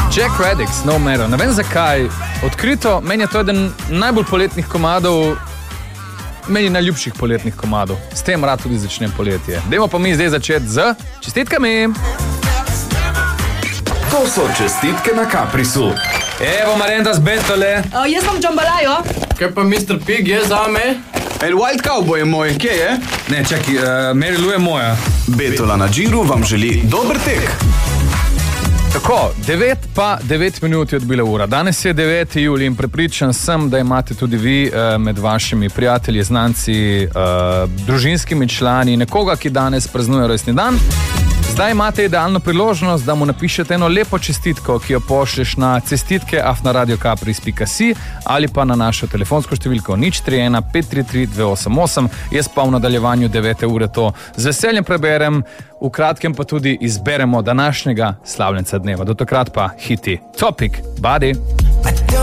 Jack Reddick, No Matter. Ne vem zakaj. Odkrito, meni je to eden najbolj poletnih komadov, meni najljubših poletnih komadov. S tem rad tudi začnem poletje. Dajmo pa mi zdaj začeti z čestitkami. To so čestitke na Caprisu. Evo, Marenta z Betole. Jaz sem Džambalajo. Kaj pa Mr. Pig je zame? El Wild Cowboy je moj, kje je? Ne, čaki, Mary Lou je moja. Betola na Džiru vam želi dober tek. Tako, 9 minut je odbila ura. Danes je 9. julij in prepričan sem, da imate tudi vi med vašimi prijatelji, znanci, družinskimi člani nekoga, ki danes praznuje rojstni dan. Zdaj imate idealno priložnost, da mu napišete eno lepo čestitko, ki jo pošlješ na cestitke@radiocapris.si ali pa na našo telefonsko številko 031 533 288. Jaz pa v nadaljevanju 9. ure to z veseljem preberem, v kratkem pa tudi izberemo današnjega slavljenca dneva. Do takrat pa hiti Topic, Buddy.